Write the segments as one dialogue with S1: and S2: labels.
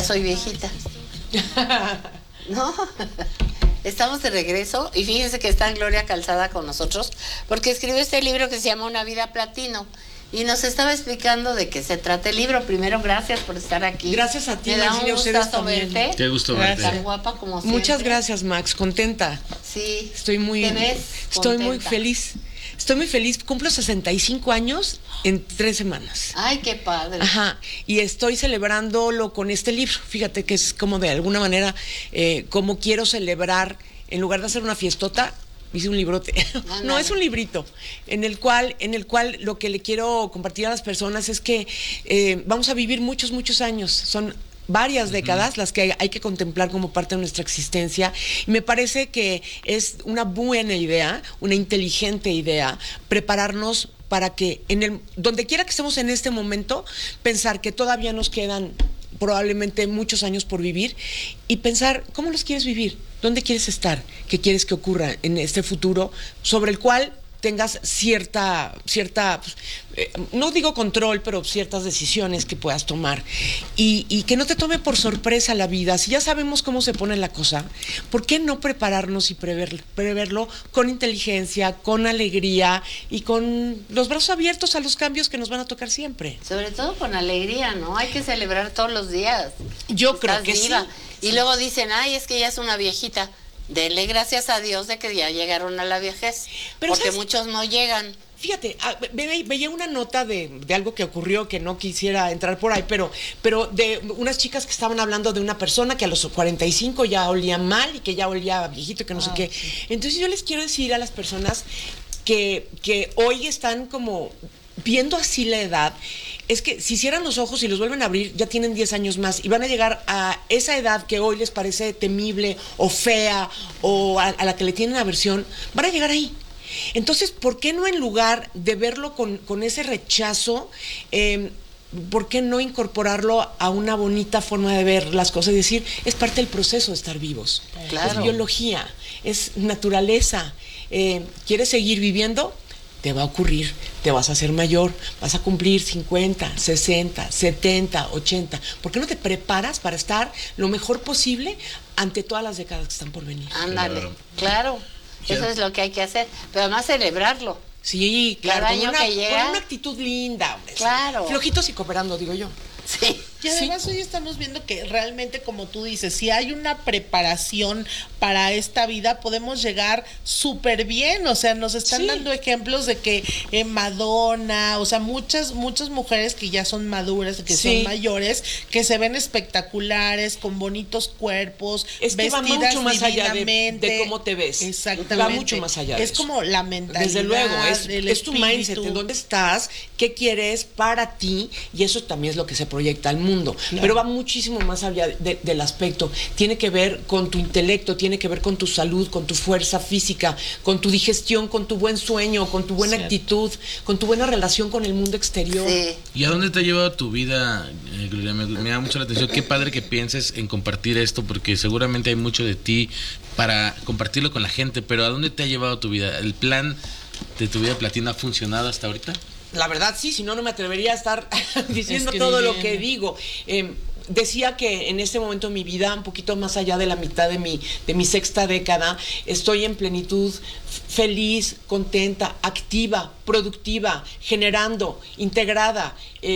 S1: soy viejita. No, estamos de regreso y fíjense que está Gloria Calzada con nosotros porque escribió este libro que se llama Una vida platino y nos estaba explicando de qué se trata el libro. Primero, gracias por estar aquí.
S2: Gracias a ti,
S1: me da un gustazo verte.
S3: Qué gusto verte.
S1: Tan guapa como siempre.
S2: Muchas gracias, Max, contenta.
S1: Sí.
S2: Estoy muy feliz. Estoy muy feliz. Cumplo 65 años en 3 semanas.
S1: Ay, qué padre.
S2: Ajá. Y estoy celebrándolo con este libro. Fíjate que es como de alguna manera, como quiero celebrar, en lugar de hacer una fiestota, hice un librote. No, es un librito en el cual lo que le quiero compartir a las personas es que vamos a vivir muchos, muchos años. Son varias décadas las que hay que contemplar como parte de nuestra existencia. Y me parece que es una buena idea, una inteligente idea, prepararnos para que donde quiera que estemos en este momento, pensar que todavía nos quedan probablemente muchos años por vivir y pensar cómo los quieres vivir, dónde quieres estar, qué quieres que ocurra en este futuro sobre el cual tengas cierta no digo control, pero ciertas decisiones que puedas tomar y que no te tome por sorpresa la vida. Si ya sabemos cómo se pone la cosa, ¿por qué no prepararnos y preverlo con inteligencia, con alegría y con los brazos abiertos a los cambios que nos van a tocar siempre?
S1: Sobre todo con alegría, ¿no? Hay que celebrar todos los días.
S2: Yo creo que
S1: viva.
S2: sí.
S1: Y luego dicen, ay, es que ella es una viejita. Denle gracias a Dios de que ya llegaron a la vejez,
S2: pero
S1: porque
S2: ¿sabes?
S1: Muchos no llegan.
S2: Fíjate, veía una nota de algo que ocurrió que no quisiera entrar por ahí, pero de unas chicas que estaban hablando de una persona que a los 45 ya olía mal y que ya olía viejito y que no sé qué. Entonces yo les quiero decir a las personas que hoy están como viendo así la edad, es que si cierran los ojos y los vuelven a abrir, ya tienen 10 años más y van a llegar a esa edad que hoy les parece temible o fea o a la que le tienen aversión, van a llegar ahí. Entonces, ¿por qué no en lugar de verlo con ese rechazo, por qué no incorporarlo a una bonita forma de ver las cosas y decir, es parte del proceso de estar vivos?
S1: Claro.
S2: Es biología, es naturaleza. ¿Quieres seguir viviendo? Te va a ocurrir, te vas a hacer mayor, vas a cumplir 50, 60, 70, 80. ¿Por qué no te preparas para estar lo mejor posible ante todas las décadas que están por venir?
S1: Ándale, claro. Eso es lo que hay que hacer, pero además celebrarlo.
S2: Sí, claro,
S1: Cada año que llega,
S2: con una actitud linda, hombre.
S1: Claro.
S2: Flojitos y cooperando, digo yo.
S1: Sí.
S4: Y además hoy estamos viendo que realmente, como tú dices, si hay una preparación para esta vida, podemos llegar súper bien. O sea, nos están dando ejemplos de que Madonna, o sea, muchas mujeres que ya son maduras, que son mayores, que se ven espectaculares, con bonitos cuerpos,
S2: es que
S4: vestidas
S2: va mucho más allá
S4: divinamente.
S2: de cómo te ves.
S4: Exactamente.
S2: Va mucho más allá de
S4: Es
S2: eso.
S4: como la mentalidad.
S2: Desde luego, es tu mindset, en dónde estás, qué quieres para ti, y eso también es lo que se proyecta al mundo. Claro. Pero va muchísimo más allá del aspecto. Tiene que ver con tu intelecto, tiene que ver con tu salud, con tu fuerza física, con tu digestión, con tu buen sueño, con tu buena actitud, con tu buena relación con el mundo exterior.
S1: Sí.
S3: ¿Y a dónde te ha llevado tu vida, Gloria? Me da mucho la atención. Qué padre que pienses en compartir esto, porque seguramente hay mucho de ti para compartirlo con la gente, pero ¿a dónde te ha llevado tu vida? ¿El plan de tu vida platina ha funcionado hasta ahorita?
S2: La verdad sí, si no, no me atrevería a estar diciendo todo lo que digo. Decía que en este momento de mi vida, un poquito más allá de la mitad de mi sexta década, estoy en plenitud, feliz, contenta, activa, productiva, generando, integrada,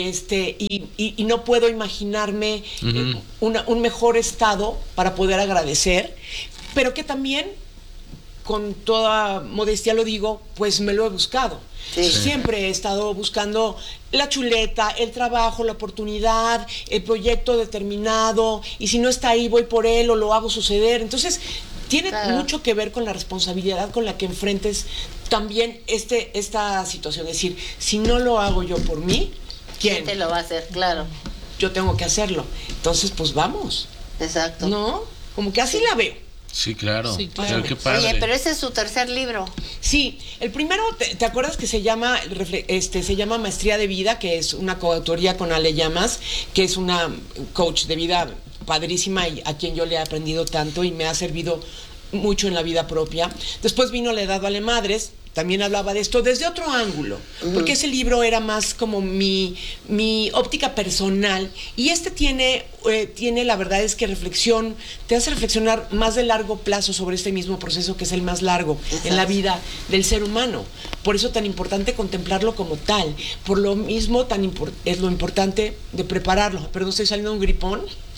S2: y no puedo imaginarme un mejor estado para poder agradecer, pero que también, con toda modestia lo digo, pues me lo he buscado. Sí. Siempre he estado buscando la chuleta, el trabajo, la oportunidad, el proyecto determinado, y si no está ahí voy por él o lo hago suceder. Entonces tiene mucho que ver con la responsabilidad con la que enfrentes también esta situación. Es decir, si no lo hago yo por mí, ¿quién
S1: te lo va a hacer? Claro.
S2: Yo tengo que hacerlo. Entonces, pues vamos.
S1: Exacto.
S2: ¿No? Como que así la veo.
S3: Sí, claro.
S4: Sí, claro.
S3: Qué padre.
S1: Oye, pero ese es su tercer libro.
S2: Sí, el primero, ¿te acuerdas que se llama Maestría de Vida, que es una coautoría con Ale Llamas, que es una coach de vida padrísima y a quien yo le he aprendido tanto y me ha servido mucho en la vida propia? Después vino La Edad Vale Madres, también hablaba de esto desde otro ángulo, porque ese libro era más como mi óptica personal, y este tiene la verdad es que te hace reflexionar más de largo plazo sobre este mismo proceso que es el más largo en la vida del ser humano. Por eso tan importante contemplarlo como tal, por lo mismo es lo importante de prepararlo. Perdón, estoy saliendo de un gripón.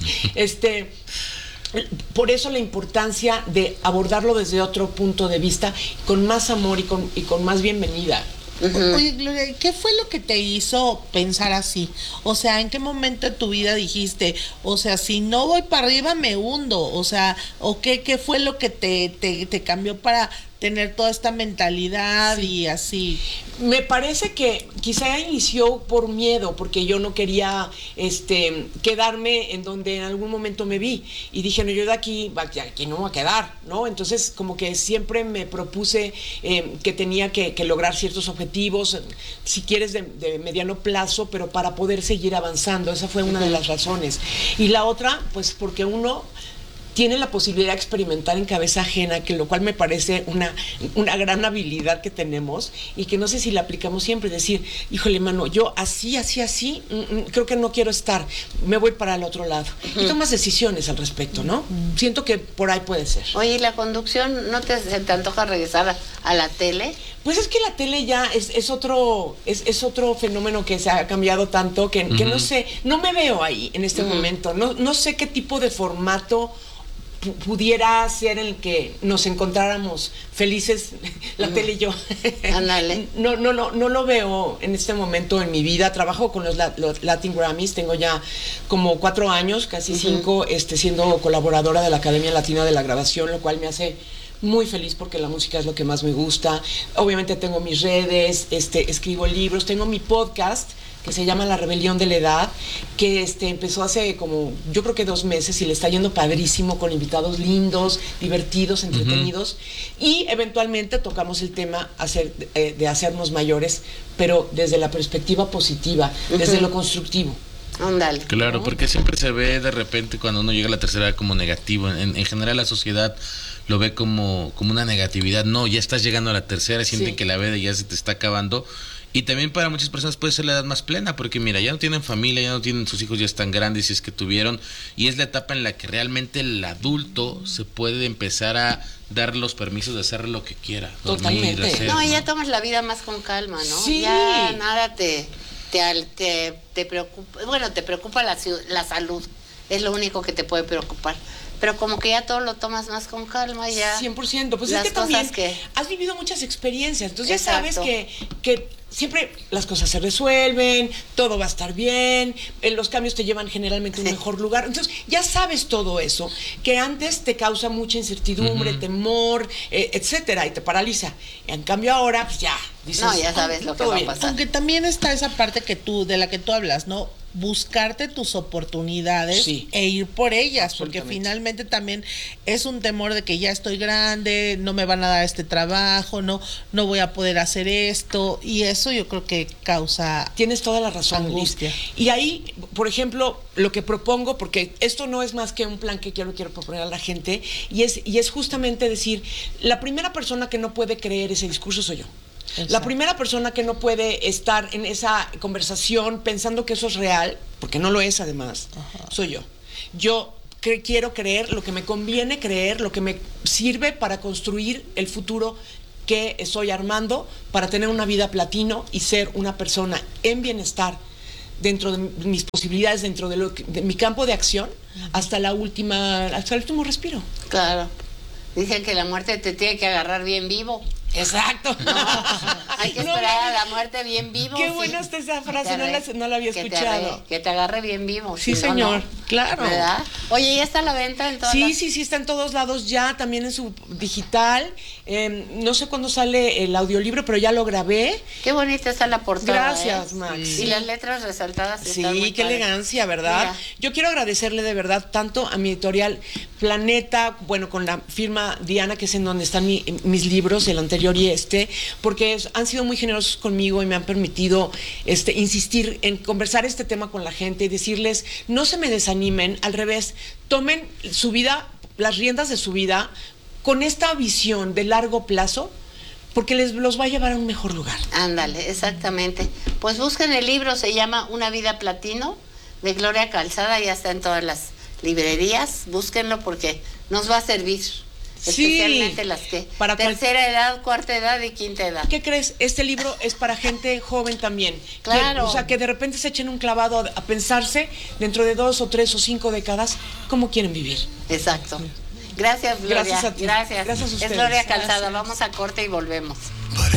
S2: Por eso la importancia de abordarlo desde otro punto de vista, con más amor y con más bienvenida.
S4: Oye, Gloria, ¿qué fue lo que te hizo pensar así? O sea, ¿en qué momento de tu vida dijiste, o sea, si no voy para arriba me hundo? O sea, ¿o qué fue lo que te cambió para tener toda esta mentalidad y así?
S2: Me parece que quizá inició por miedo, porque yo no quería quedarme en donde en algún momento me vi, y dije, no, yo de aquí no me voy a quedar, ¿no? Entonces como que siempre me propuse que tenía que lograr ciertos objetivos, si quieres de mediano plazo, pero para poder seguir avanzando. Esa fue una de las razones. Y la otra, pues porque uno tiene la posibilidad de experimentar en cabeza ajena, que lo cual me parece una gran habilidad que tenemos, y que no sé si la aplicamos siempre, decir, híjole, mano, yo así, creo que no quiero estar, me voy para el otro lado. Y tomas decisiones al respecto, ¿no? Siento que por ahí puede ser.
S1: Oye, ¿y la conducción no se te antoja regresar a la tele?
S2: Pues es que la tele ya es otro fenómeno que se ha cambiado tanto que no sé, no me veo ahí en este momento, no sé qué tipo de formato pudiera ser en el que nos encontráramos felices, la tele y yo.
S1: Ándale.
S2: No lo veo en este momento en mi vida. Trabajo con los Latin Grammys, tengo ya como 4 años, casi 5, siendo colaboradora de la Academia Latina de la Grabación, lo cual me hace muy feliz porque la música es lo que más me gusta. Obviamente tengo mis redes, escribo libros, tengo mi podcast que se llama La Rebelión de la Edad, que empezó hace como, yo creo que 2 meses, y le está yendo padrísimo, con invitados lindos, divertidos, entretenidos, y eventualmente tocamos el tema de hacernos mayores, pero desde la perspectiva positiva, desde lo constructivo.
S1: Ándale.
S3: Claro, porque siempre se ve de repente cuando uno llega a la tercera edad como negativo. En general la sociedad lo ve como una negatividad. No, ya estás llegando a la tercera, sienten que la vida ya se te está acabando. Y también para muchas personas puede ser la edad más plena, porque mira, ya no tienen familia, ya no tienen, sus hijos ya están grandes si es que tuvieron, y es la etapa en la que realmente el adulto se puede empezar a dar los permisos de hacer lo que quiera.
S2: Totalmente.
S3: Dormir, hacer,
S1: No, ya tomas la vida más con calma, ¿no?
S2: Sí.
S1: Ya nada te preocupa, bueno, te preocupa la salud, es lo único que te puede preocupar. Pero como que ya todo lo tomas más con calma, ya.
S2: 100%. Pues
S1: las
S2: es que también
S1: cosas
S2: has vivido muchas experiencias. Entonces
S1: Exacto.
S2: ya sabes que siempre las cosas se resuelven, todo va a estar bien, los cambios te llevan generalmente a un mejor lugar. Entonces ya sabes todo eso, que antes te causa mucha incertidumbre, temor, etcétera, y te paraliza. En cambio ahora, pues ya dices,
S1: No, ya sabes lo que
S2: todo
S1: va a
S2: bien.
S1: pasar.
S4: Aunque también está esa parte de la que tú hablas, ¿no? Buscarte tus oportunidades e ir por ellas, porque finalmente también es un temor de que ya estoy grande, no me van a dar este trabajo, no voy a poder hacer esto, y eso yo creo que causa
S2: Tienes toda la razón,
S4: angustia.
S2: Liz. Y ahí, por ejemplo, lo que propongo, porque esto no es más que un plan que quiero proponer a la gente, y es justamente decir, la primera persona que no puede creer ese discurso soy yo. Exacto. La primera persona que no puede estar en esa conversación pensando que eso es real, porque no lo es además, soy yo. Yo quiero creer lo que me conviene creer, lo que me sirve para construir el futuro que estoy armando, para tener una vida platino y ser una persona en bienestar dentro de mis posibilidades, dentro de mi campo de acción, hasta el último respiro.
S1: Claro. Dicen que la muerte te tiene que agarrar bien vivo.
S2: Exacto.
S1: No, hay que esperar a la muerte bien vivo.
S2: Qué buena está esa frase, no la había escuchado.
S1: Que te agarre bien vivo.
S2: Sí,
S1: si
S2: señor,
S1: no,
S2: claro.
S1: ¿verdad? Oye, ¿ya está a la venta en todas
S2: Sí, está en todos lados ya, también en su digital. No sé cuándo sale el audiolibro, pero ya lo grabé.
S1: Qué bonita está la portada.
S2: Gracias, Max.
S1: Y las letras resaltadas están muy
S2: qué
S1: padres.
S2: elegancia, ¿verdad?
S1: Mira.
S2: Yo quiero agradecerle de verdad tanto a mi editorial Planeta, bueno, con la firma Diana, que es en donde están mis libros, el anterior y porque han sido muy generosos conmigo y me han permitido insistir en conversar este tema con la gente y decirles, no se me desanimen, al revés, tomen su vida, las riendas de su vida, con esta visión de largo plazo, porque los va a llevar a un mejor lugar.
S1: Ándale, exactamente. Pues busquen el libro, se llama Una vida platino, de Gloria Calzada, ya está en todas las librerías, búsquenlo porque nos va a servir. Especialmente las que
S2: para
S1: tercera edad, cuarta edad y quinta edad.
S2: ¿Qué crees? Este libro es para gente joven también.
S1: Claro.
S2: O sea, que de repente se echen un clavado a pensarse dentro de 2 o 3 o 5 décadas cómo quieren vivir.
S1: Exacto. Gracias, Gloria.
S2: Gracias a ti.
S1: Gracias.
S2: Gracias a ustedes.
S1: Es Gloria Calzada.
S4: Gracias.
S1: Vamos a corte y volvemos.